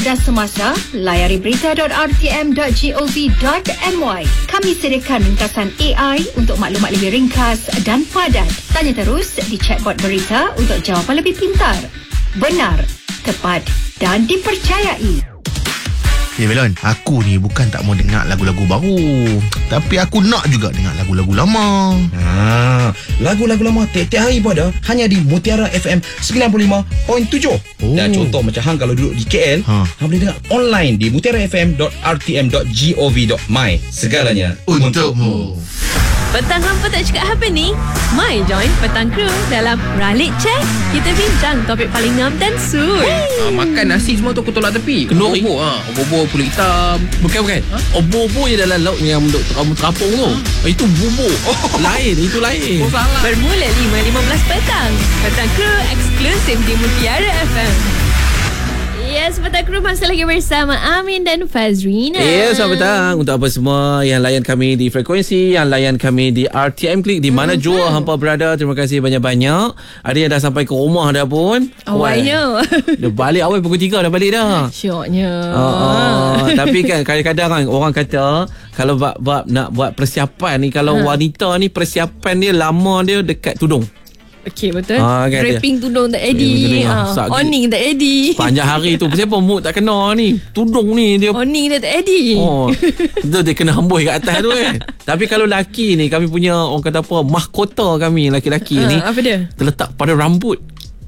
cerdas semasa, layari berita.rtm.gov.my. Kami sediakan ringkasan AI untuk maklumat lebih ringkas dan padat. Tanya terus di chatbot berita untuk jawapan lebih pintar, benar, tepat dan dipercayai. Belon, aku ni bukan tak mau dengar lagu-lagu baru, tapi aku nak juga dengar lagu-lagu lama. Lagu-lagu lama tiap-tiap hari pun ada, hanya di Mutiara FM 95.7. Dan contoh macam hang kalau duduk di KL, hang boleh dengar online di mutiarafm.rtm.gov.my. Segalanya Untukmu. Petang hampa tak cakap apa ni? Mai join Petang Crew dalam Ralik Check. Kita bincang topik paling ngam dan suit. Makan nasi semua tu aku tolak tepi. Kenduri. Obor kulit hitam. Bukan. Obor-obor je dalam laut yang untuk terapung tu. Itu bubur. Lain, itu lain. Salah. Bermula 5.15 petang. Petang Crew eksklusif di Mutiara FM. Yes, Petang Crew masih lagi bersama Amin dan Fazrina. Selamat petang untuk apa semua yang layan kami di frekuensi, yang layan kami di RTM Klik, di mana jua hampa berada. Terima kasih banyak-banyak. Ada yang dah sampai ke rumah dah pun. Awalnya Dia balik awal pukul 3 dah balik dah. syoknya. Tapi kan kadang-kadang kan orang kata kalau nak buat persiapan ni, kalau wanita ni persiapan dia lama dia dekat tudung. Okey, betul. Kan Draping tudung tak edit. Awning tak edit. Panjang hari tu. Siapa mood tak kena ni? Tudung ni dia. Awning dia tak edit. Itu dia kena hembus kat atas tu kan. Tapi kalau laki ni, kami punya orang kata apa, mahkota kami laki-laki ni apa dia? terletak pada rambut.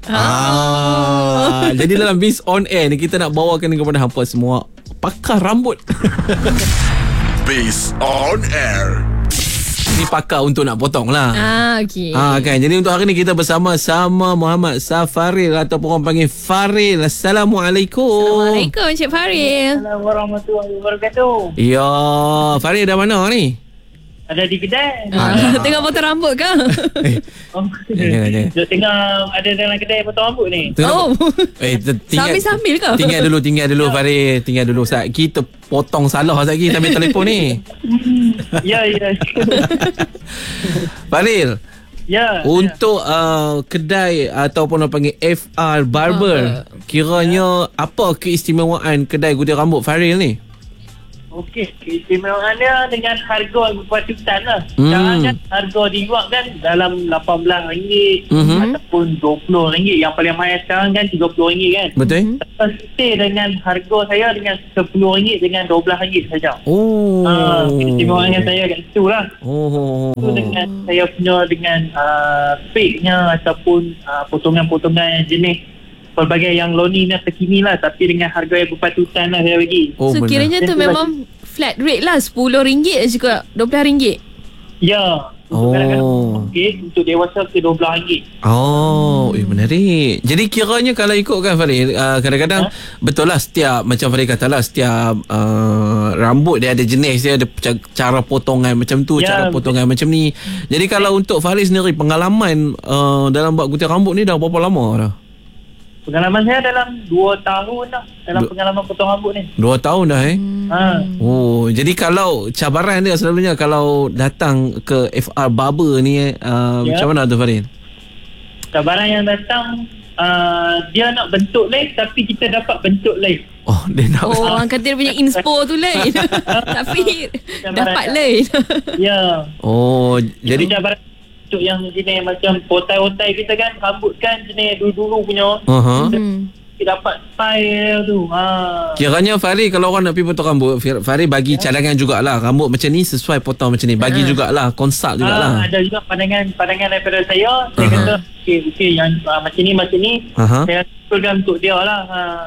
Jadi dalam Biz On Air ni kita nak bawakan kepada hampa semua pakar rambut. Biz On Air. Ni pakar untuk nak potong lah. Okey. Kan. Jadi untuk hari ni kita bersama-sama Muhammad Safaril ataupun orang panggil Faril. Assalamualaikum. Assalamualaikum Encik Faril. Assalamualaikum warahmatullahi wabarakatuh. Ya, Faril dah mana ni? Ada di kedai. Tengah potong rambut ke? Jangan. Tengah ada dalam kedai potong rambut ni. Sambil-sambil ke? Tinggal dulu Faril. Tinggal dulu Sat. Kita potong salah lagi sambil telefon ni. Ya. Faril. Ya. Untuk kedai ataupun orang panggil FR Barber, kiranya apa keistimewaan kedai gunting rambut Faril ni? Okey, keistimewaan dia dengan harga berpatutan lah. Sekarang kan harga di luar kan dalam RM18 ataupun RM20. Yang paling mahal sekarang kan RM30 kan. Betul? Stay dengan harga saya dengan RM10 dengan RM12 saja. Keistimewaannya saya kat situ lah. Itu dengan saya punya dengan fake-nya ataupun potongan-potongan jenis pelbagai yang loni ni terkini lah, tapi dengan harga yang berpatutan lah saya bagi. So kiranya tu memang flat rate lah, RM10 juga, RM12. Ya. Kadang-kadang untuk dewasa ke RM12. Menarik. Jadi kiranya kalau ikutkan Faril, kadang-kadang betul lah setiap, macam Faril kata lah, setiap rambut dia ada jenis dia, ada cara potongan macam tu, cara potongan macam ni. Jadi kalau untuk Faril sendiri, pengalaman dalam buat gunting rambut ni dah berapa lama dah? Pengalaman saya dalam 2 tahun dah dalam pengalaman potong rambut ni. 2 tahun dah jadi kalau cabaran dia selalunya kalau datang ke FR Barber ni macam mana tu Farid? Cabaran yang datang dia nak bentuk lain tapi kita dapat bentuk lain. Dia nak orang kata dia punya inspo tu lain. Tapi dapat lain. Ya. Jadi cabaran untuk yang jenis macam otai-otai kita kan, rambut kan jenis dulu-dulu punya. Kita dapat style tu. Kiranya Farid kalau orang nak pergi potong rambut, Farid bagi cadangan jugalah. Rambut macam ni sesuai potong macam ni. Bagi jugalah, konsult jugalah. Ada juga pandangan daripada saya. Saya kata okey yang macam ni saya program untuk dia lah.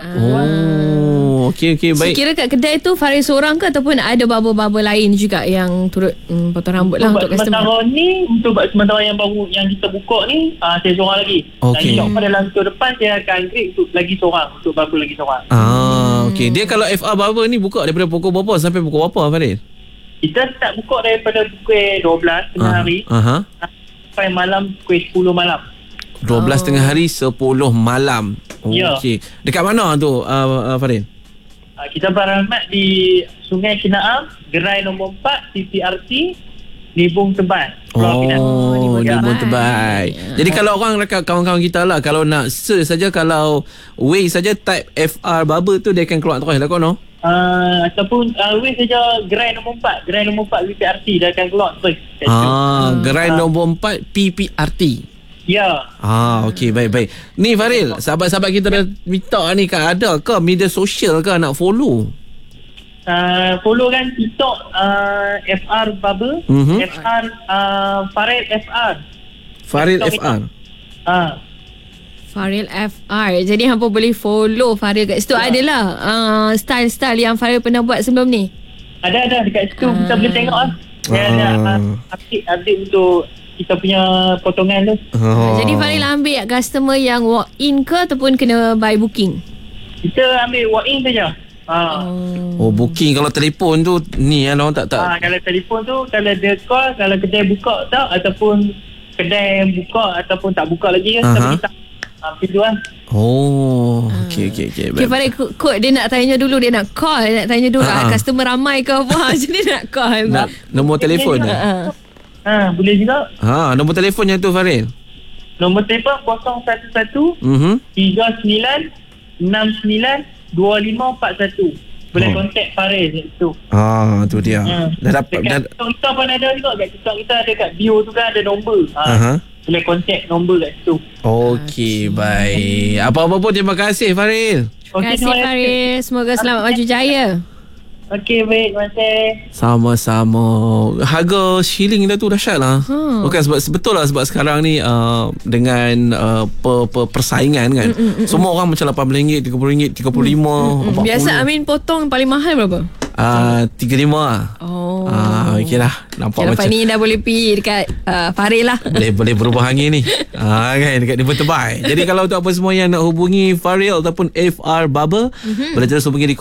Okey baik. So kira kat kedai tu Farid seorang ke ataupun ada barber-barber lain juga yang turut potong rambut lah untuk customer? Sementara ni, untuk sementara yang baru yang kita buka ni, saya seorang lagi. Dan insyaAllah dalam minggu depan saya akan upgrade untuk lagi seorang, untuk barber lagi seorang. Okey. Dia kalau FR Barber ni buka daripada pukul berapa sampai pukul berapa Farid? Kita start buka daripada pukul 12 tengah hari sampai malam pukul 10 malam. 12 tengah hari 10 malam. Okey. Dekat mana tu Farid? Kita beralamat di Sungai Kinaam, Gerai nombor 4, TPRT, Libung Tebal. Libung Tebal. Jadi kalau orang kawan-kawan kita lah, kalau nak search saja, kalau Waze saja type FR Barber tu, dia akan keluar terus lah kono. Ataupun Waze saja Gerai nombor 4 PPRT, dia akan keluar terus. Gerai nombor 4 PPRT. Ya. Okey, baik. Ni Faril, sahabat-sahabat kita dah minta ni, kan ada ke media sosial ke nak follow? Follow kan TikTok FR Barber, FR Faril FR. Faril FR. Faril FR. Jadi hampa boleh follow Faril kat situ. Adalah style-style yang Faril pernah buat sebelum ni. Ada dekat situ, kita boleh tengok lah. Dia ada update untuk kita punya potongan tu. Jadi Faril ambil customer yang walk in ke ataupun kena by booking? Kita ambil walk in saja. Booking. Kalau telefon tu ni orang tak. Kalau telefon tu, kalau dia call, kalau kedai buka tak, ataupun kedai buka ataupun tak buka lagi, kita minta pintu lah. Okey. Okay, Faril, kod dia nak tanya dulu, dia nak call, nak tanya dulu customer ramai ke apa. Jadi nak call. Nak nombor telefon. Boleh juga. Nombor telefonnya tu Faril. Nombor telefon 011 39 69 2541. Boleh kontak Faril tu. Tu dia. Dah dapat. Kita pun ada juga kat TikTok kita, ada kat bio tu kan ada nombor. Boleh kontak nombor kat situ. Okey, baik. Apa-apa pun terima kasih Faril. Terima kasih Faril. Semoga selamat maju jaya. Okey, baik, terima kasih. Sama-sama. Harga shilling dah tu dahsyat lah. Bukan betul lah, sebab sekarang ni dengan persaingan kan. Semua orang macam RM18, RM30, RM35, RM40. Biasa Amin potong paling mahal berapa? 35 lah. Okey lah. Nampak lepas macam ni dah boleh pergi dekat Faril lah. Boleh berubah angin ni. Kan dekat Libung Tebal. Jadi kalau untuk apa semua yang nak hubungi Faril ataupun FR Barber, boleh terus hubungi di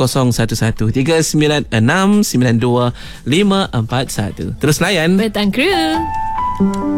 0113969251. Terus layan Petang Kru.